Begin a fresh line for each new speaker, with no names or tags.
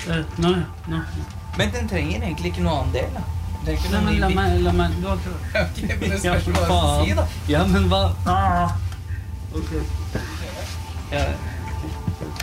Nå.
Men den trenger egentlig ikke noe annen del, da.
Nei, men la meg, du har klart.
Ok, men det spørs hva du si, da.
Ja, men hva? Ok. Ja.